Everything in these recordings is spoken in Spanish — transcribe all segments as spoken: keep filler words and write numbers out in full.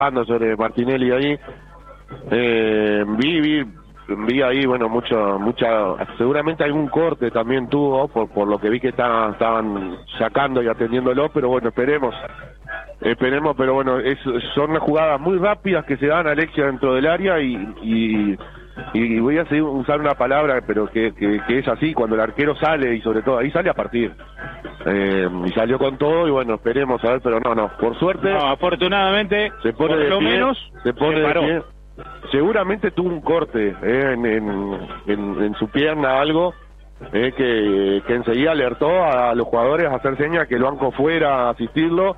hablando sobre Martinelli ahí. Eh, vi, vi, vi ahí, bueno, mucho, mucha, seguramente algún corte también tuvo, por, por lo que vi que estaban, estaban sacando y atendiéndolo, pero bueno, esperemos, esperemos, pero bueno, es, son unas jugadas muy rápidas que se dan a Alexia dentro del área y, y, y voy a seguir, usar una palabra, pero que, que, que es así, cuando el arquero sale y sobre todo ahí sale a partir. Eh, y salió con todo y bueno, esperemos a ver, pero no, no, por suerte. No, afortunadamente, se pone por de lo pie, menos, se pone se de paró. pie. Seguramente tuvo un corte eh, en, en, en, en su pierna, algo eh, que, que enseguida alertó a los jugadores a hacer señas que el banco fuera a asistirlo,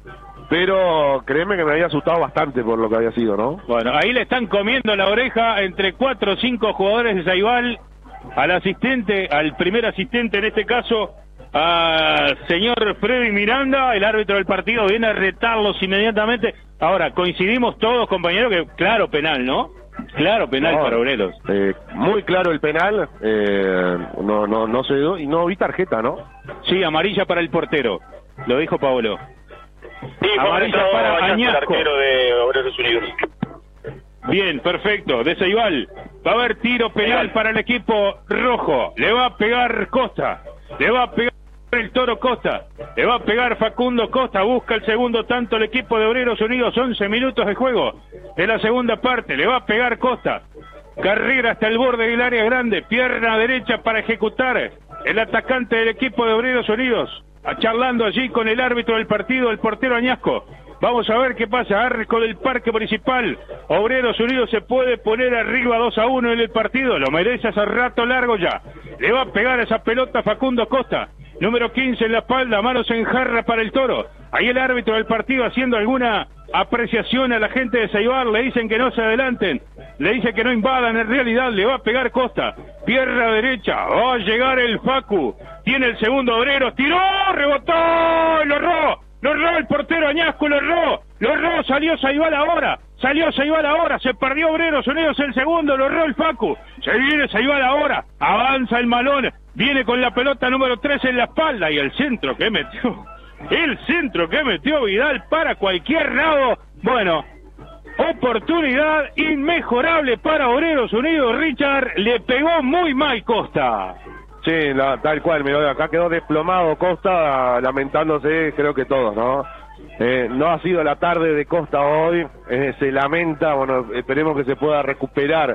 pero créeme que me había asustado bastante por lo que había sido, ¿no? Bueno, ahí le están comiendo la oreja entre cuatro o cinco jugadores de Ceibal al asistente, al primer asistente en este caso, al señor Freddy Miranda. El árbitro del partido viene a retarlos inmediatamente. Ahora, coincidimos todos, compañeros, que claro penal, ¿no? Claro penal no, para Obreros. Eh, muy claro el penal, eh, no no no se dio, y no vi tarjeta, ¿no? Sí, amarilla para el portero, lo dijo Paolo. Sí, amarilla para Añasco, el arquero de Obreros Unidos. Bien, perfecto, de Ceibal. Va a haber tiro penal para el equipo rojo. Le va a pegar Costa, le va a pegar el Toro Costa, le va a pegar Facundo Costa. Busca el segundo tanto el equipo de Obreros Unidos. once minutos de juego de la segunda parte. Le va a pegar Costa. Carrera hasta el borde del área grande. Pierna derecha para ejecutar el atacante del equipo de Obreros Unidos. Charlando allí con el árbitro del partido, el portero Añasco. Vamos a ver qué pasa. Arco del Parque Municipal. Obreros Unidos se puede poner arriba dos a uno en el partido. Lo merece hace rato largo ya. Le va a pegar esa pelota Facundo Costa. Número quince en la espalda, manos en jarra para el Toro. Ahí el árbitro del partido haciendo alguna apreciación a la gente de Ceibal. Le dicen que no se adelanten, le dicen que no invadan. En realidad le va a pegar Costa. Pierna derecha, va a llegar el Facu. Tiene el segundo Obreros, tiró, rebotó, lo erró. Lo erró el portero Añasco, lo erró. Lo erró, salió Ceibal ahora. Salió Ceibal ahora, se perdió Obreros Unidos el segundo, lo erró el Facu. Se viene Ceibal ahora, avanza el Malón. Viene con la pelota número tres en la espalda y el centro que metió, el centro que metió Vidal para cualquier lado. Bueno, oportunidad inmejorable para Obreros Unidos. Richard, le pegó muy mal Costa. Sí, la, tal cual, mira, acá quedó desplomado Costa, lamentándose, creo que todos, ¿no? Eh, no ha sido la tarde de Costa hoy, eh, se lamenta, bueno, esperemos que se pueda recuperar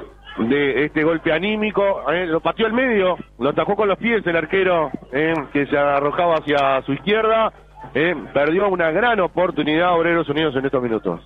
de este golpe anímico. Eh, lo pateó al medio, lo atacó con los pies el arquero, eh, que se arrojaba hacia su izquierda, eh, perdió una gran oportunidad Obreros Unidos en estos minutos.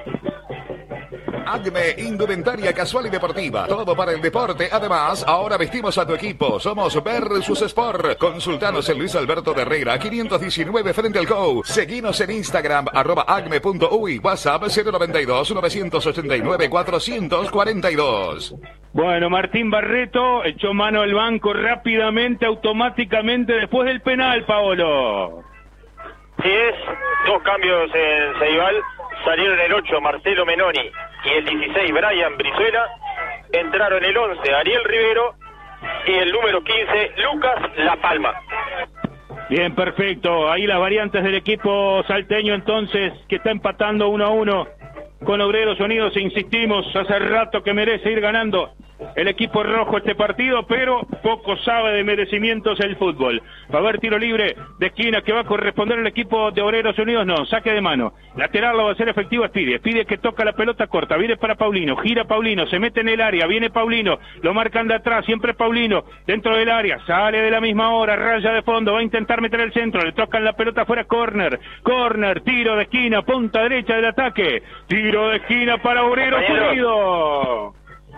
Acme, indumentaria casual y deportiva. Todo para el deporte. Además, ahora vestimos a tu equipo. Somos Versus Sport. Consultanos en Luis Alberto de Herrera, quinientos diecinueve frente al C O U. Seguinos en Instagram, arroba acme punto uy. WhatsApp cero noventa y dos, novecientos ochenta y nueve, cuatrocientos cuarenta y dos. Bueno, Martín Barreto echó mano al banco rápidamente, automáticamente, después del penal, Paolo. Sí es, dos cambios en Ceibal. Salieron el ocho, Marcelo Menoni, y el dieciséis, Brian Brizuela. Entraron el once, Ariel Rivero, y el número quince, Lucas La Palma. Bien, perfecto. Ahí las variantes del equipo salteño entonces, que está empatando uno a uno con Obreros Unidos. Insistimos, hace rato que merece ir ganando el equipo rojo este partido, pero poco sabe de merecimientos el fútbol. Va a haber tiro libre de esquina que va a corresponder al equipo de Obreros Unidos. No, saque de mano. Lateral lo va a hacer efectivo Espide. Espide que toca la pelota corta. Viene para Paulino. Gira Paulino. Se mete en el área. Viene Paulino. Lo marcan de atrás. Siempre Paulino. Dentro del área. Sale de la misma hora. Raya de fondo. Va a intentar meter el centro. Le tocan la pelota fuera. Corner. Corner. Tiro de esquina. Punta derecha del ataque. Tiro de esquina para Obreros Unidos.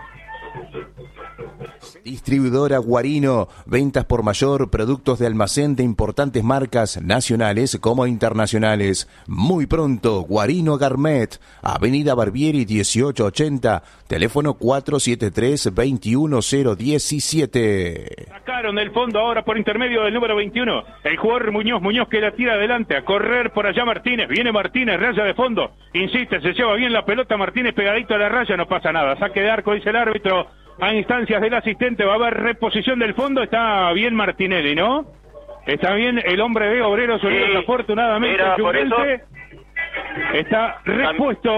Distribuidora Guarino, ventas por mayor, productos de almacén de importantes marcas nacionales como internacionales. Muy pronto, Guarino Garmet, Avenida Barbieri dieciocho ochenta, teléfono cuatro siete tres, dos uno cero uno siete. Sacaron del fondo ahora por intermedio del número veintiuno, el jugador Muñoz, Muñoz que la tira adelante, a correr por allá Martínez, viene Martínez, raya de fondo, insiste, se lleva bien la pelota Martínez pegadito a la raya, no pasa nada, saque de arco dice el árbitro. A instancias del asistente va a haber reposición del fondo. Está bien Martinelli, ¿no? Está bien el hombre de Obreros Unidos, sí, afortunadamente. Era por eso, Está repuesto.